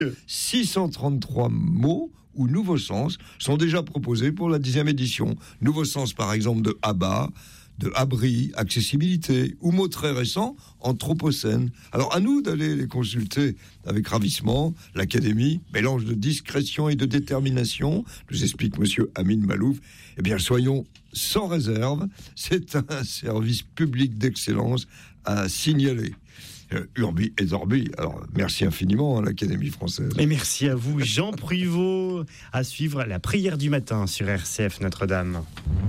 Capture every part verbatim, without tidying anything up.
six cent trente-trois mots ou nouveaux sens sont déjà proposés pour la dixième édition. Nouveaux sens, par exemple, de abat, de abri, accessibilité, ou mots très récents, anthropocène. Alors, à nous d'aller les consulter avec ravissement. L'Académie, mélange de discrétion et de détermination, nous explique monsieur Amin Malouf. Eh bien, soyons sans réserve, c'est un service public d'excellence à signaler. Euh, Urbi et Orbi. Alors, merci infiniment à l'Académie française. Et merci à vous, Jean Pruvot, à suivre la prière du matin sur R C F Notre-Dame.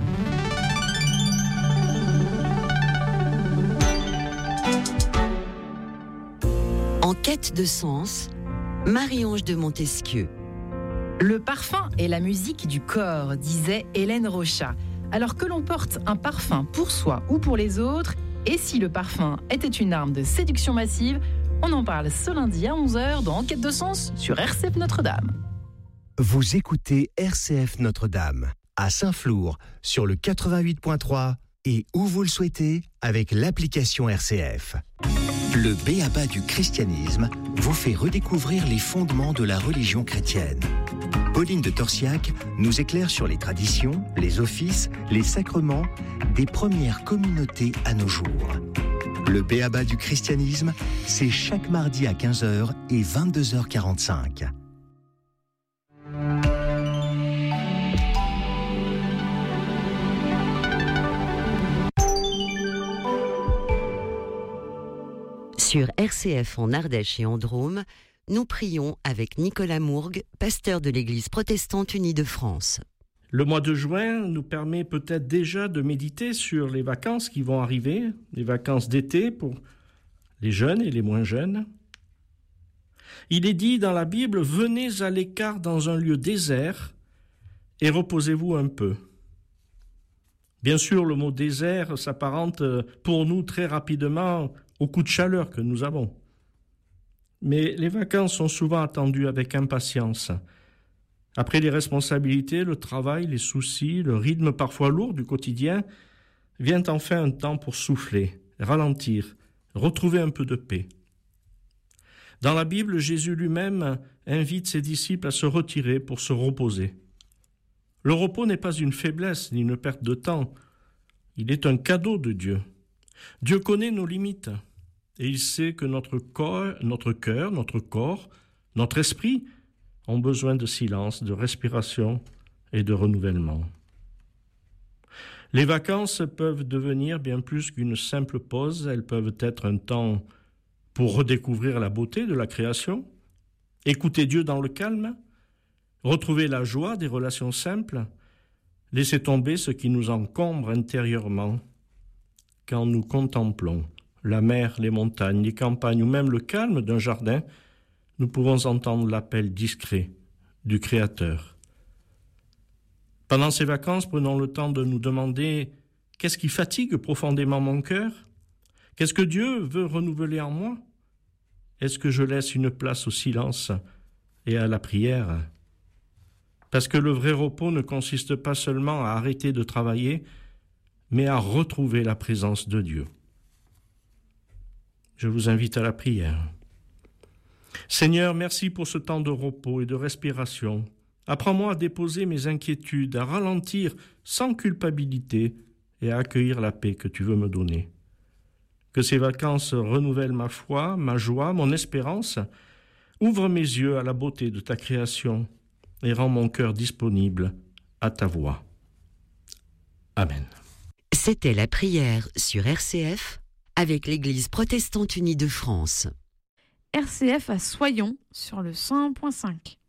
En quête de sens, Marie-Ange de Montesquieu. Le parfum est la musique du corps, disait Hélène Rochat. Alors que l'on porte un parfum pour soi ou pour les autres, et si le parfum était une arme de séduction massive, on en parle ce lundi à onze heures dans Enquête de sens sur R C F Notre-Dame. Vous écoutez R C F Notre-Dame à Saint-Flour sur le quatre-vingt-huit point trois et où vous le souhaitez avec l'application R C F. Le B A B A du christianisme vous fait redécouvrir les fondements de la religion chrétienne. Pauline de Torsiac nous éclaire sur les traditions, les offices, les sacrements des premières communautés à nos jours. Le B A B A du christianisme, c'est chaque mardi à quinze heures et vingt-deux heures quarante-cinq. Sur R C F en Ardèche et en Drôme, nous prions avec Nicolas Mourgue, pasteur de l'Église protestante unie de France. Le mois de juin nous permet peut-être déjà de méditer sur les vacances qui vont arriver, les vacances d'été pour les jeunes et les moins jeunes. Il est dit dans la Bible, « Venez à l'écart dans un lieu désert et reposez-vous un peu ». Bien sûr, le mot « désert » s'apparente pour nous très rapidement au coup de chaleur que nous avons. Mais les vacances sont souvent attendues avec impatience. Après les responsabilités, le travail, les soucis, le rythme parfois lourd du quotidien, vient enfin un temps pour souffler, ralentir, retrouver un peu de paix. Dans la Bible, Jésus lui-même invite ses disciples à se retirer pour se reposer. Le repos n'est pas une faiblesse ni une perte de temps. Il est un cadeau de Dieu. Dieu connaît nos limites et il sait que notre corps, notre cœur, notre corps, notre esprit ont besoin de silence, de respiration et de renouvellement. Les vacances peuvent devenir bien plus qu'une simple pause, elles peuvent être un temps pour redécouvrir la beauté de la création, écouter Dieu dans le calme, retrouver la joie des relations simples, laisser tomber ce qui nous encombre intérieurement quand nous contemplons la mer, les montagnes, les campagnes ou même le calme d'un jardin, nous pouvons entendre l'appel discret du Créateur. Pendant ces vacances, prenons le temps de nous demander qu'est-ce qui fatigue profondément mon cœur? Qu'est-ce que Dieu veut renouveler en moi? Est-ce que je laisse une place au silence et à la prière? Parce que le vrai repos ne consiste pas seulement à arrêter de travailler, mais à retrouver la présence de Dieu. Je vous invite à la prière. Seigneur, merci pour ce temps de repos et de respiration. Apprends-moi à déposer mes inquiétudes, à ralentir sans culpabilité et à accueillir la paix que tu veux me donner. Que ces vacances renouvellent ma foi, ma joie, mon espérance. Ouvre mes yeux à la beauté de ta création et rends mon cœur disponible à ta voix. Amen. C'était la prière sur R C F avec l'Église protestante unie de France. R C F à Soyons sur le cent un virgule cinq.